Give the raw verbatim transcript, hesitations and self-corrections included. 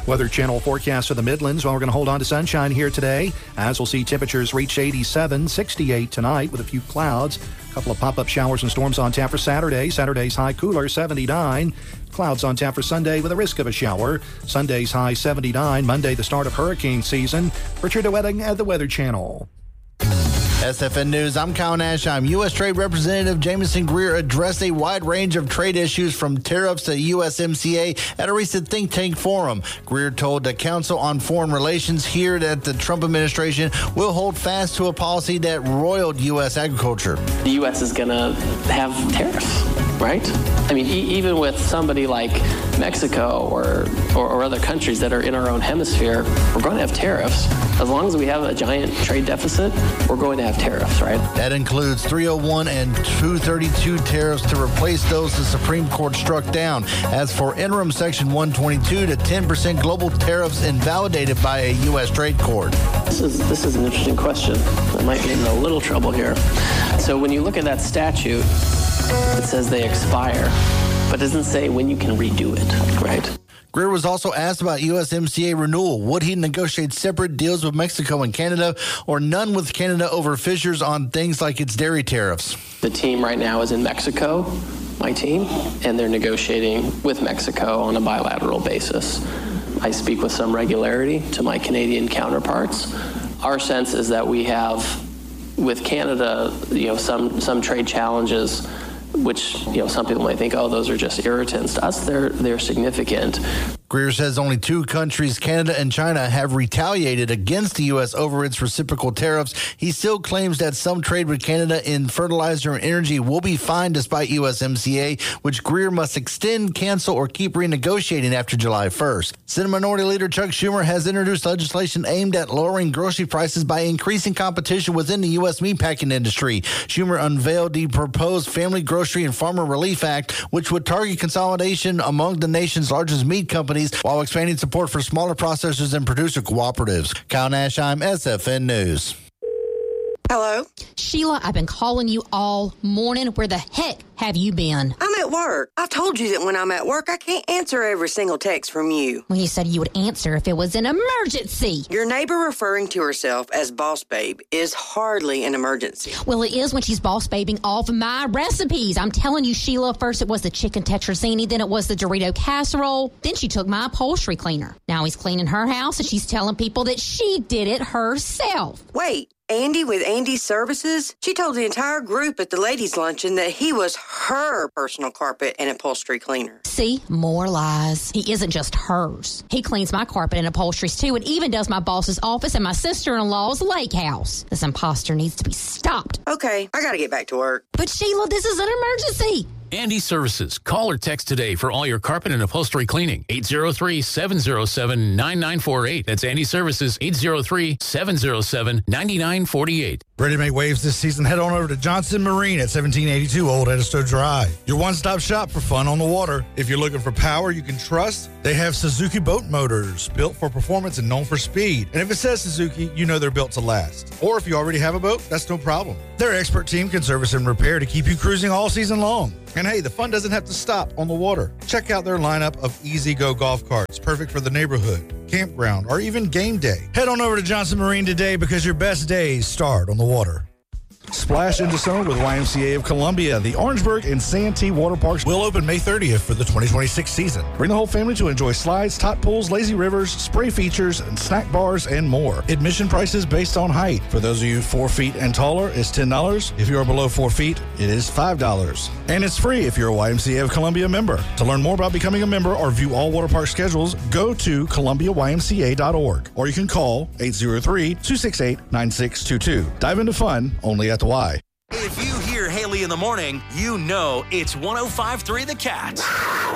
Weather Channel forecast for the Midlands. Well, we're going to hold on to sunshine here today, as we'll see temperatures reach eighty-seven, sixty-eight tonight with a few clouds. A couple of pop-up showers and storms on tap for Saturday. Saturday's high cooler, seventy-nine. Clouds on tap for Sunday with a risk of a shower. Sunday's high, seventy-nine. Monday, the start of hurricane season. Richard DeWetting at the Weather Channel. S F N News, I'm Kyle Nashheim. U S. Trade Representative Jamison Greer addressed a wide range of trade issues from tariffs to U S M C A at a recent think tank forum. Greer told the Council on Foreign Relations here that the Trump administration will hold fast to a policy that roiled U S agriculture. The U S is going to have tariffs, right? I mean, e- even with somebody like Mexico or, or or other countries that are in our own hemisphere, we're going to have tariffs. As long as we have a giant trade deficit, we're going to have tariffs, right? That includes three oh one and two thirty-two tariffs to replace those the Supreme Court struck down. As for interim Section one twenty-two to ten percent global tariffs invalidated by a U S trade court. This is this is an interesting question. I might get into a little trouble here. So when you look at that statute, it says they expire, but doesn't say when you can redo it, right? Greer was also asked about U S M C A renewal. Would he negotiate separate deals with Mexico and Canada or none with Canada over fissures on things like its dairy tariffs? The team right now is in Mexico, my team, and they're negotiating with Mexico on a bilateral basis. I speak with some regularity to my Canadian counterparts. Our sense is that we have, with Canada, you know, some some trade challenges, which, you know, some people might think, oh, those are just irritants. To us, they're they're significant. Greer says only two countries, Canada and China, have retaliated against the U S over its reciprocal tariffs. He still claims that some trade with Canada in fertilizer and energy will be fine despite U S M C A, which Greer must extend, cancel, or keep renegotiating after July first. Senate Minority Leader Chuck Schumer has introduced legislation aimed at lowering grocery prices by increasing competition within the U S meatpacking industry. Schumer unveiled the proposed Family Grocery and Farmer Relief Act, which would target consolidation among the nation's largest meat companies while expanding support for smaller processors and producer cooperatives. Kyle Nashheim, S F N News. Hello? Sheila, I've been calling you all morning. Where the heck have you been? I'm at work. I've told you that when I'm at work, I can't answer every single text from you. Well, you said you would answer if it was an emergency. Your neighbor referring to herself as Boss Babe is hardly an emergency. Well, it is when she's boss babing off my recipes. I'm telling you, Sheila, first it was the chicken tetrazzini, then it was the Dorito casserole, then she took my upholstery cleaner. Now he's cleaning her house, and she's telling people that she did it herself. Wait. Andy with Andy's Services? She told the entire group at the ladies' luncheon that he was her personal carpet and upholstery cleaner. See? More lies. He isn't just hers. He cleans my carpet and upholsteries too, and even does my boss's office and my sister-in-law's lake house. This imposter needs to be stopped. Okay, I gotta get back to work. But Sheila, this is an emergency. Andy Services. Call or text today for all your carpet and upholstery cleaning. eight oh three, seven oh seven, nine nine four eight. That's Andy Services. eight oh three, seven oh seven, nine nine four eight. Ready to make waves this season? Head on over to Johnson Marine at seventeen eighty-two Old Edisto Drive. Your one-stop shop for fun on the water. If you're looking for power you can trust, they have Suzuki boat motors, built for performance and known for speed. And if it says Suzuki, you know they're built to last. Or if you already have a boat, that's no problem. Their expert team can service and repair to keep you cruising all season long. And hey, the fun doesn't have to stop on the water. Check out their lineup of easy-go golf carts, perfect for the neighborhood, campground, or even game day. Head on over to Johnson Marine today because your best days start on the water. Splash into summer with Y M C A of Columbia. The Orangeburg and Santee water parks will open May thirtieth for the twenty twenty-six season. Bring the whole family to enjoy slides, top pools, lazy rivers, spray features, and snack bars, and more. Admission prices based on height. For those of you four feet and taller, it's ten dollars. If you are below four feet, it is five dollars. And it's free if you're a Y M C A of Columbia member. To learn more about becoming a member or view all water park schedules, go to columbia y m c a dot org. Or you can call eight oh three, two six eight, nine six two two. Dive into fun only at the Y. If you hear Haley in the morning, you know it's one oh five point three The Cat.